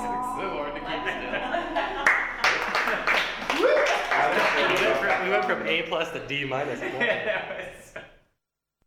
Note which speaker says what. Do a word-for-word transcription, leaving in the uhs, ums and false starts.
Speaker 1: so hard to keep still.
Speaker 2: we, went from, we went from A plus to D minus.
Speaker 1: That was so